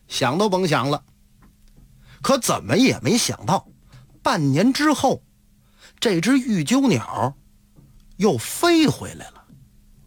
想都甭想了。可怎么也没想到，半年之后，这只玉鸠鸟又飞回来了。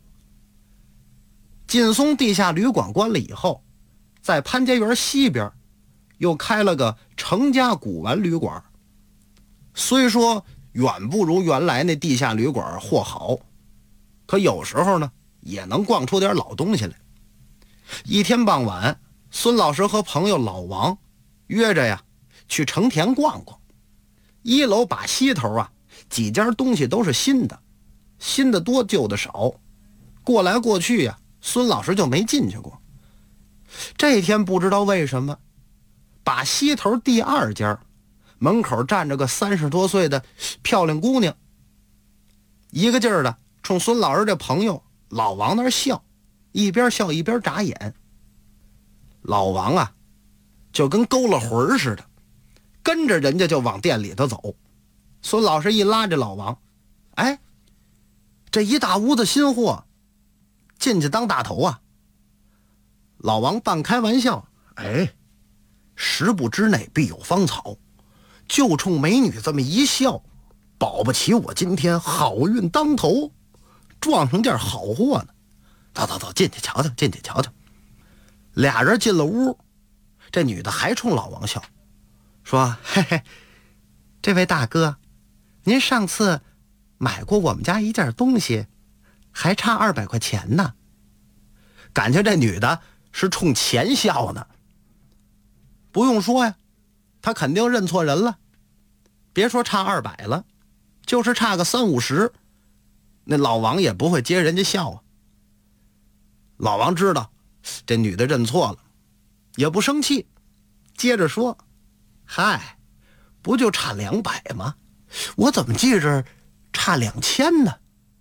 劲松地下旅馆关了以后，在潘家园西边又开了个程家古玩旅馆。虽说远不如原来那地下旅馆货好，可有时候呢也能逛出点老东西来。一天傍晚，孙老师和朋友老王约着呀去成田逛逛。一楼把西头啊几家东西都是新的，新的多旧的少，过来过去呀，孙老师就没进去过。这天不知道为什么，把西头第二家门口站着个30多岁的漂亮姑娘，一个劲儿的冲孙老师这朋友老王那儿笑，一边笑一边眨眼。老王啊就跟勾了魂似的，跟着人家就往店里头走。孙老师一拉着老王，哎，这一大屋子新货，进去当大头啊。老王半开玩笑，哎，十步之内必有芳草，就冲美女这么一笑，保不齐我今天好运当头，撞上件好货呢。走，进去瞧瞧，进去瞧瞧。俩人进了屋，这女的还冲老王笑，说：“嘿嘿，这位大哥，您上次买过我们家一件东西，还差200块钱呢。”感情这女的是冲钱笑呢。不用说呀，她肯定认错人了。别说差200了，就是差个30-50，那老王也不会接人家笑啊。老王知道这女的认错了，也不生气，接着说：“嗨，不就差200吗？我怎么记着差2000呢？”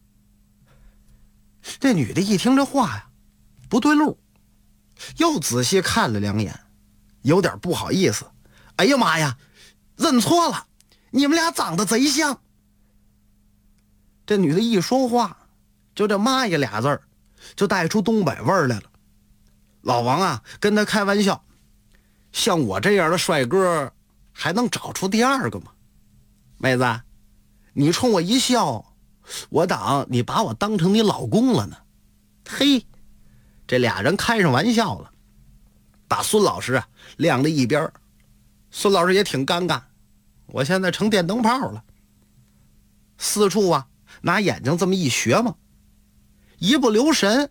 这女的一听这话呀，不对路，又仔细看了2眼，有点不好意思：“哎呀妈呀，认错了，你们俩长得贼像。”这女的一说话，就这妈呀俩字儿，就带出东北味儿来了。老王啊跟他开玩笑，像我这样的帅哥还能找出第二个吗？妹子，你冲我一笑，我当你把我当成你老公了呢。嘿，这俩人开上玩笑了，把孙老师啊晾在一边。孙老师也挺尴尬，我现在成电灯泡了，四处啊拿眼睛这么一学嘛，一不留神，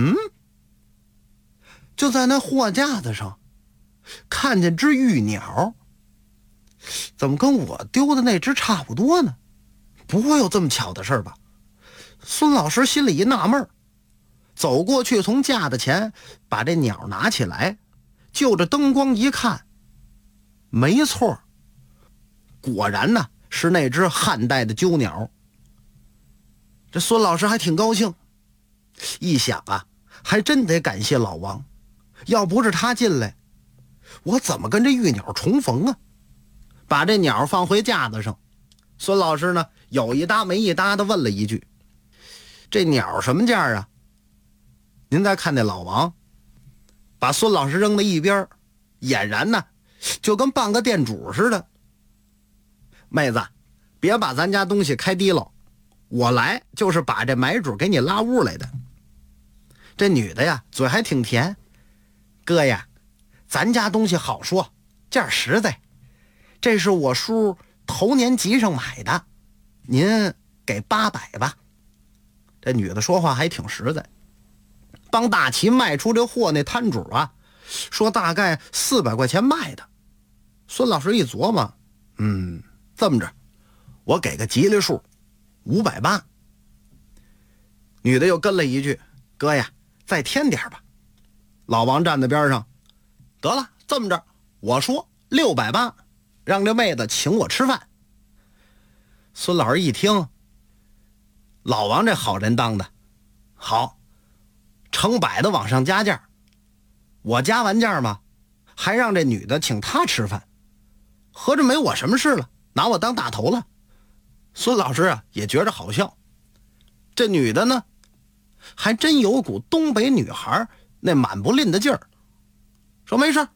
就在那货架子上看见只玉鸟，怎么跟我丢的那只差不多呢？不会有这么巧的事吧？孙老师心里一纳闷，走过去从架子前把这鸟拿起来，就着灯光一看，没错，果然呢是那只汉代的鸠鸟。这孙老师还挺高兴，一想啊，还真得感谢老王，要不是他进来，我怎么跟这玉鸟重逢啊？把这鸟放回架子上，孙老师呢有一搭没一搭的问了一句：“这鸟什么价啊？”您再看那老王把孙老师扔在一边，俨然呢就跟半个店主似的。妹子，别把咱家东西开低了，我来就是把这买主给你拉屋来的。这女的呀嘴还挺甜，哥呀，咱家东西好说，价实在，这是我叔头年集上买的，您给800吧。这女的说话还挺实在。帮大齐卖出这货那摊主啊说大概400块钱卖的。孙老师一琢磨，这么着，我给个吉利数580。女的又跟了一句：“哥呀，再添点吧。”老王站在边上，得了，这么着，我说680，让这妹子请我吃饭。孙老师一听，老王这好人当的好，成百的往上加价，我加完价嘛，还让这女的请他吃饭，合着没我什么事了，拿我当大头了。孙老师啊也觉着好笑，这女的呢还真有股东北女孩那满不吝的劲儿，说没事，